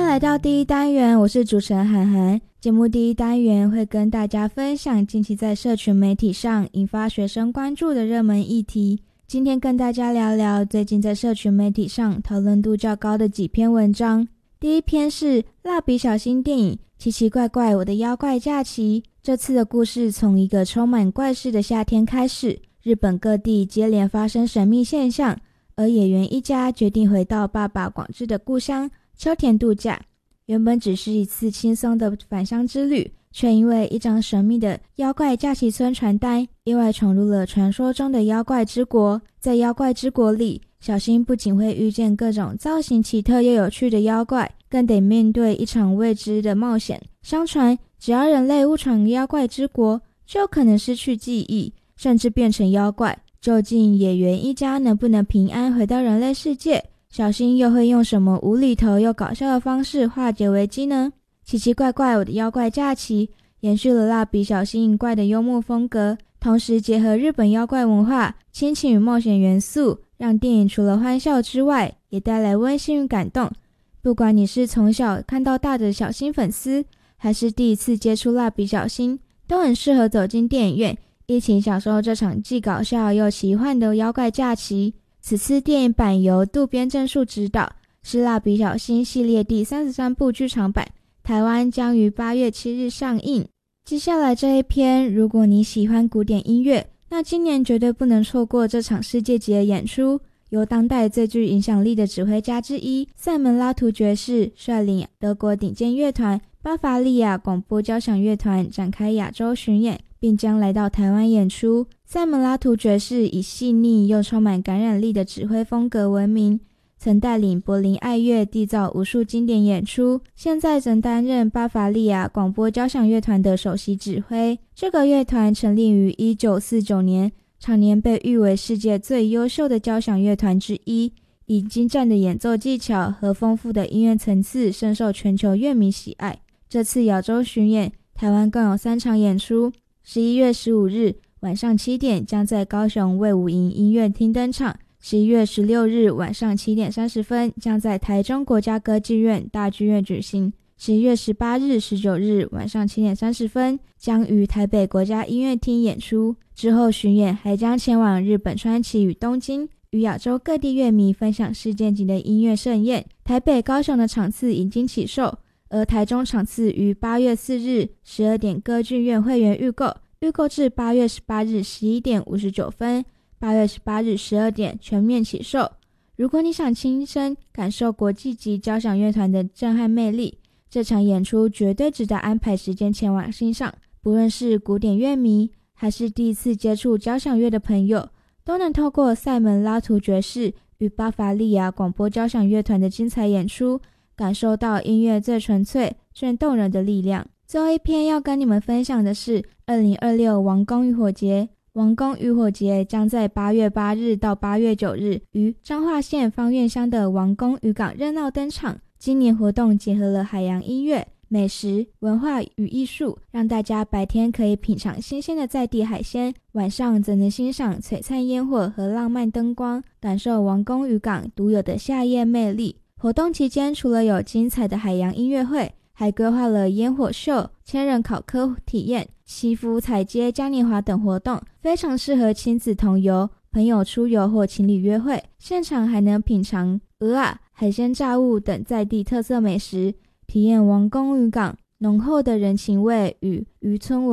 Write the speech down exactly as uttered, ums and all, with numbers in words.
来到第一单元，我是主持人涵涵。节目第一单元会跟大家分享近期在社群媒体上引发学生关注的热门议题。今天跟大家聊聊最近在社群媒体上讨论度较高的几篇文章。第一篇是蜡笔小新电影奇奇怪怪我的妖怪假期。这次的故事从一个充满怪事的夏天开始，日本各地接连发生神秘现象，而野原一家决定回到爸爸广志的故乡秋田度假。原本只是一次轻松的返乡之旅，却因为一张神秘的妖怪假期村传单，意外闯入了传说中的妖怪之国。在妖怪之国里，小新不仅会遇见各种造型奇特又有趣的妖怪，更得面对一场未知的冒险。相传，只要人类误闯妖怪之国，就有可能失去记忆，甚至变成妖怪。究竟野原一家能不能平安回到人类世界？小新又会用什么无厘头又搞笑的方式化解危机呢？奇奇怪怪我的妖怪假期延续了蜡笔小新怪的幽默风格，同时结合日本妖怪文化、亲情与冒险元素，让电影除了欢笑之外，也带来温馨与感动。不管你是从小看到大的小新粉丝，还是第一次接触蜡笔小新，都很适合走进电影院，一起享受这场既搞笑又奇幻的妖怪假期。此次电影版由渡边正树执导，是蜡笔小新系列第三十三部剧场版，台湾将于八月七日上映。接下来这一篇，如果你喜欢古典音乐，那今年绝对不能错过这场世界级的演出。由当代最具影响力的指挥家之一塞门拉图爵士率领德国顶尖乐团巴伐利亚广播交响乐团展开亚洲巡演，并将来到台湾演出。塞门拉图爵士以细腻又充满感染力的指挥风格闻名，曾带领柏林爱乐缔造无数经典演出，现在曾担任巴伐利亚广播交响乐团的首席指挥。这个乐团成立于一九四九年，常年被誉为世界最优秀的交响乐团之一，以精湛的演奏技巧和丰富的音乐层次深受全球乐迷喜爱。这次亚洲巡演，台湾共有三场演出。十一月十五日晚上七点将在高雄卫武营音乐厅登场，十一月十六日晚上七点三十分将在台中国家歌剧院大剧院举行，十一月十八日、十九日晚上七点三十分将于台北国家音乐厅演出。之后巡演还将前往日本川崎与东京，与亚洲各地乐迷分享世界级的音乐盛宴。台北、高雄的场次已经起售，而台中场次于八月四日十二点歌剧院会员预购，预购至八月十八日十一点五十九分，八月十八日十二点全面起售。如果你想亲身感受国际级交响乐团的震撼魅力，这场演出绝对值得安排时间前往欣赏。不论是古典乐迷，还是第一次接触交响乐的朋友，都能透过塞门拉图爵士与巴伐利亚广播交响乐团的精彩演出，感受到音乐最纯粹、最动人的力量。最后一篇要跟你们分享的是二零二六王宫渔火节。王宫渔火节将在八月八日到八月九日于彰化县芳苑乡的王宫渔港热闹登场。今年活动结合了海洋音乐、美食、文化与艺术，让大家白天可以品尝新鲜的在地海鲜，晚上则能欣赏璀璨烟火和浪漫灯光，感受王宫渔港独有的夏夜魅力。活动期间除了有精彩的海洋音乐会，还规划了烟火秀、千人烤科体验、祈福踩街嘉年华等活动，非常适合亲子同游、朋友出游或情侣约会。现场还能品尝蚵仔、海鲜炸物等在地特色美食，体验王宫渔港浓厚的人情味与渔村文化。